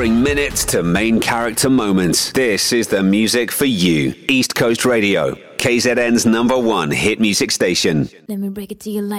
Starring minutes to main character moments. This is the music for you. East Coast Radio, KZN's #1 hit music station. Let me break it to you like